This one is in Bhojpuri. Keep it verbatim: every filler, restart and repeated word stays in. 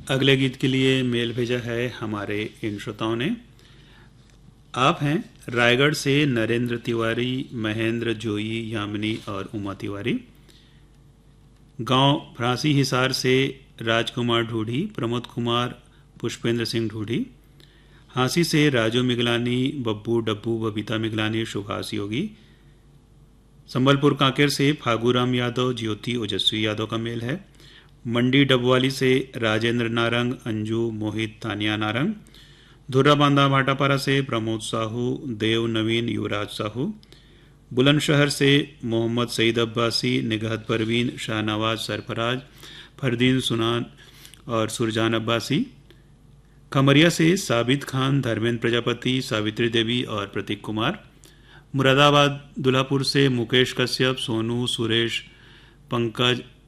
अगले गीत के लिए मेल भेजा है हमारे इन श्रोताओं ने। आप हैं रायगढ़ से नरेंद्र तिवारी, महेंद्र जोई, यामिनी और उमा तिवारी। गांव फ्रांसी हिसार से राजकुमार ढूढ़ी, प्रमोद कुमार, पुष्पेंद्र सिंह ढूढ़ी। हांसी से राजू मिगलानी, बब्बू डब्बू, बबीता मिगलानी, सुभाष योगी। संबलपुर कांकेर से फागूराम यादव, ज्योति ओजस्वी यादव का मेल है। मंडी डबवाली से राजेंद्र नारंग, अंजू, मोहित, तानिया नारंग। धुर्रा बांदा भाटापारा से प्रमोद साहू, देव नवीन, युवराज साहू। बुलंदशहर से मोहम्मद सईद अब्बासी, निगहत परवीन, शाहनवाज सरफराज, फरदीन सुनान और सुरजान अब्बासी। खमरिया से साबित खान, धर्मेंद्र प्रजापति, सावित्री देवी और प्रतीक कुमार। मुरादाबाद दुल्हापुर से मुकेश कश्यप, सोनू, सुरेश, पंकज,